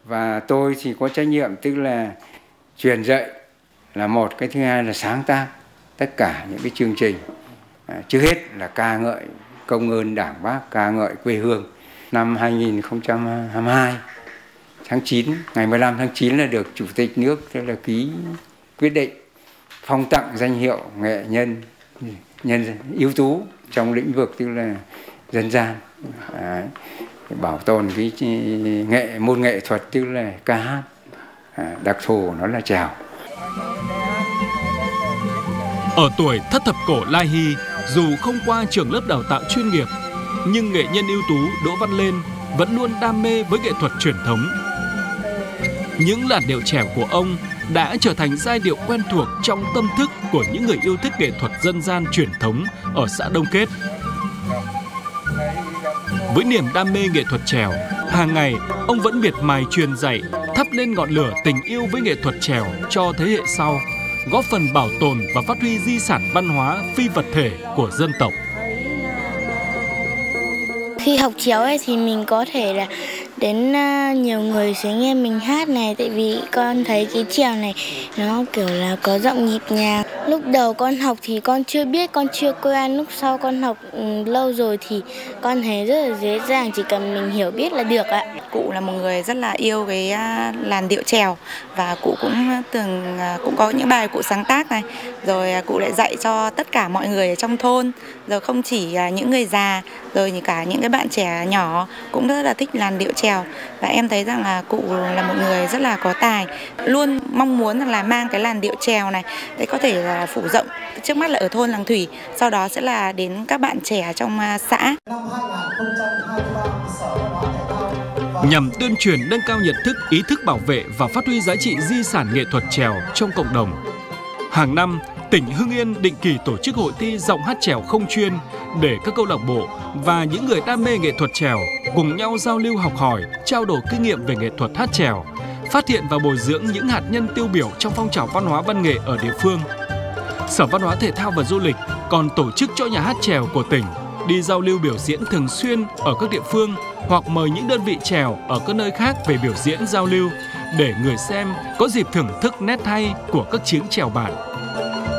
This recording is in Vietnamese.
Và tôi thì có trách nhiệm tức là truyền dạy là một, cái thứ hai là sáng tác tất cả những cái chương trình. Trước hết là ca ngợi công ơn Đảng Bác, ca ngợi quê hương. Năm 2022, tháng 9, ngày 15 tháng 9 là được Chủ tịch nước tức là ký quyết định phong tặng danh hiệu nghệ nhân ưu tú trong lĩnh vực tức là dân gian. Bảo tồn cái môn nghệ thuật tức là ca hát, đặc thù nó là chèo. Ở tuổi thất thập cổ lai hy, dù không qua trường lớp đào tạo chuyên nghiệp, nhưng nghệ nhân ưu tú Đỗ Văn Lên vẫn luôn đam mê với nghệ thuật truyền thống. Những làn điệu chèo của ông đã trở thành giai điệu quen thuộc trong tâm thức của những người yêu thích nghệ thuật dân gian truyền thống ở xã Đông Kết. Với niềm đam mê nghệ thuật chèo, hàng ngày ông vẫn miệt mài truyền dạy, thắp lên ngọn lửa tình yêu với nghệ thuật chèo cho thế hệ sau, góp phần bảo tồn và phát huy di sản văn hóa phi vật thể của dân tộc. Khi học chèo ấy thì mình có thể là đến nhiều người sẽ nghe mình hát này, tại vì con thấy cái chèo này nó kiểu là có giọng nhịp nhàng. Lúc đầu con học thì con chưa biết, con chưa quen, lúc sau con học lâu rồi thì con thấy rất là dễ dàng, chỉ cần mình hiểu biết là được ạ. Cụ là một người rất là yêu cái làn điệu chèo và cụ cũng có những bài cụ sáng tác này, rồi cụ lại dạy cho tất cả mọi người ở trong thôn, rồi không chỉ những người già, rồi cả những cái bạn trẻ nhỏ cũng rất là thích làn điệu chèo. Và em thấy rằng là cụ là một người rất là có tài, luôn mong muốn là mang cái làn điệu chèo này để có thể là phủ rộng, trước mắt là ở thôn Làng Thủy, sau đó sẽ là đến các bạn trẻ trong xã. Nhằm tuyên truyền nâng cao nhận thức, ý thức bảo vệ và phát huy giá trị di sản nghệ thuật chèo trong cộng đồng. Hàng năm, tỉnh Hưng Yên định kỳ tổ chức hội thi giọng hát chèo không chuyên để các câu lạc bộ và những người đam mê nghệ thuật chèo cùng nhau giao lưu học hỏi, trao đổi kinh nghiệm về nghệ thuật hát chèo, phát hiện và bồi dưỡng những hạt nhân tiêu biểu trong phong trào văn hóa văn nghệ ở địa phương. Sở Văn hóa Thể thao và Du lịch còn tổ chức cho nhà hát chèo của tỉnh đi giao lưu biểu diễn thường xuyên ở các địa phương hoặc mời những đơn vị chèo ở các nơi khác về biểu diễn giao lưu để người xem có dịp thưởng thức nét hay của các chướng chèo bản.